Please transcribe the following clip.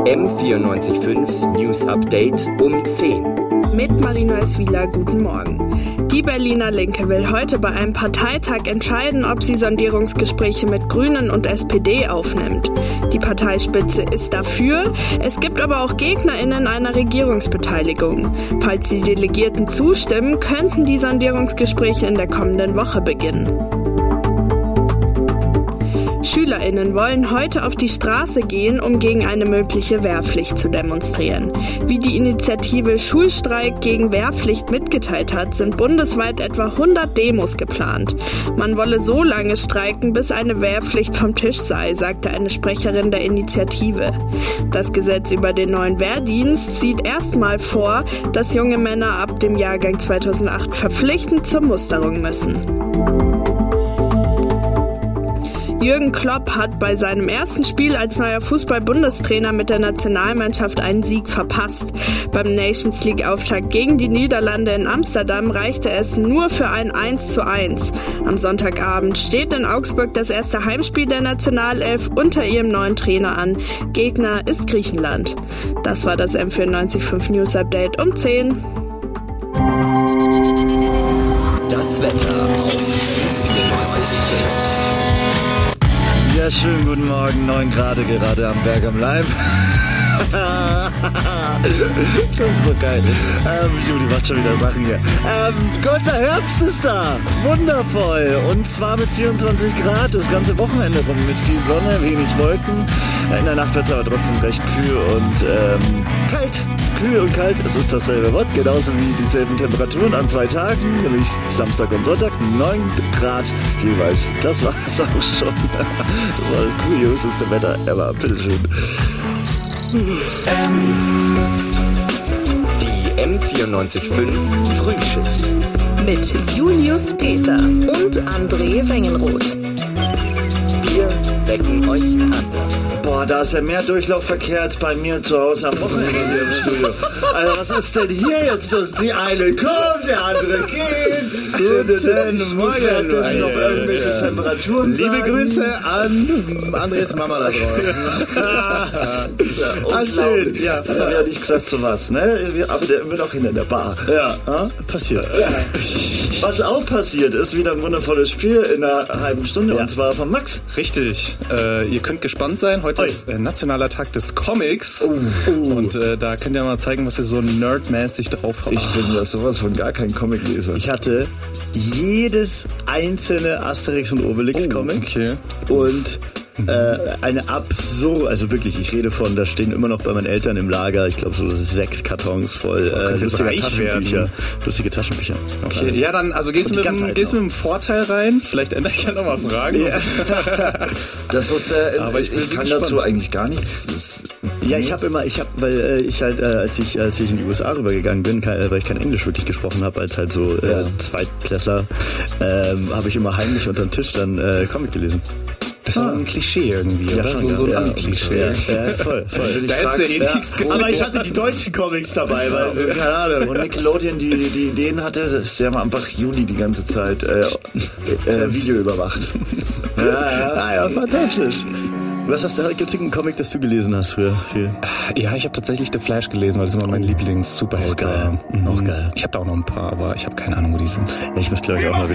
M94.5 News Update um 10. Mit Marina Eswieler, guten Morgen. Die Berliner Linke will heute bei einem Parteitag entscheiden, ob sie Sondierungsgespräche mit Grünen und SPD aufnimmt. Die Parteispitze ist dafür, es gibt aber auch GegnerInnen einer Regierungsbeteiligung. Falls die Delegierten zustimmen, könnten die Sondierungsgespräche in der kommenden Woche beginnen. SchülerInnen wollen heute auf die Straße gehen, um gegen eine mögliche Wehrpflicht zu demonstrieren. Wie die Initiative Schulstreik gegen Wehrpflicht mitgeteilt hat, sind bundesweit etwa 100 Demos geplant. Man wolle so lange streiken, bis eine Wehrpflicht vom Tisch sei, sagte eine Sprecherin der Initiative. Das Gesetz über den neuen Wehrdienst sieht erstmal vor, dass junge Männer ab dem Jahrgang 2008 verpflichtend zur Musterung müssen. Jürgen Klopp hat bei seinem ersten Spiel als neuer Fußball-Bundestrainer mit der Nationalmannschaft einen Sieg verpasst. Beim Nations League-Auftakt gegen die Niederlande in Amsterdam reichte es nur für ein 1:1. Am Sonntagabend steht in Augsburg das erste Heimspiel der Nationalelf unter ihrem neuen Trainer an. Gegner ist Griechenland. Das war das M94.5 News Update um 10. Das Wetter auf M94.5. Ja, schönen guten Morgen, 9 Grad gerade am Berg am Leim. Das ist so geil. Juli macht schon wieder Sachen hier. Gott, der Herbst ist da. Wundervoll. Und zwar mit 24 Grad. Das ganze Wochenende rum mit viel Sonne, wenig Wolken. In der Nacht wird es aber trotzdem recht kühl und kalt. Kühl und kalt, es ist dasselbe Wort. Genauso wie dieselben Temperaturen an 2 Tagen, nämlich Samstag und Sonntag. 9 Grad jeweils. Das war es auch schon. Das war das kurioseste Wetter ever. Bitteschön. Die M94.5 Frühschicht. Mit Julius Peter und André Wengenroth. Wir wecken euch anders. Boah, da ist ja mehr Durchlaufverkehr als bei mir zu Hause am Wochenende hier im Studio. Also was ist denn hier jetzt los? Die eine kommt, der andere geht. Ich muss währenddessen noch irgendwelche Temperaturen sagen. Liebe Grüße an Andres Mama da draußen. Schön. Ja, ich habe ja nicht gesagt zu was, ne? Aber der immer noch hinter der Bar. Ja, passiert. Ja. Was auch passiert, ist wieder ein wundervolles Spiel in einer halben Stunde, und zwar von Max. Richtig. Ihr könnt gespannt sein. Heute ist nationaler Tag des Comics. Und da könnt ihr mal zeigen, was ihr so nerdmäßig drauf habt. Ich bin ja sowas von gar kein Comicleser. Ich hatte jedes einzelne Asterix und Obelix Comic. Okay. Und eine absurde, also wirklich, ich rede von, da stehen immer noch bei meinen Eltern im Lager, ich glaube so 6 Kartons voll lustige Taschenbücher. Okay, ja dann, also gehst du mit dem Vorteil rein, vielleicht ändere ich ja nochmal Fragen. Yeah. Das ist, aber ich kann gespannt. Dazu eigentlich gar nichts. Ja, weil ich halt, als ich in die USA rübergegangen bin, weil ich kein Englisch wirklich gesprochen habe, als halt so Zweitklässler, habe ich immer heimlich unter dem Tisch dann Comic gelesen. Das ist ein Klischee irgendwie, ja, oder? Schon, so ein Ami-Klischee. Ja, voll. Da hättest du nichts aber ich hatte die deutschen Comics dabei, weil, keine Ahnung, und Nickelodeon die Ideen hatte, sie haben einfach Juli die ganze Zeit Video überwacht. Ja, fantastisch. Gibt's irgendeinen Comic, das du gelesen hast früher? Ja, ich habe tatsächlich The Flash gelesen, weil das immer mein Lieblings-Superheld war. Auch geil. Ich habe da auch noch ein paar, aber ich habe keine Ahnung, wo die sind. Ja, ich muss glaube ich auch mal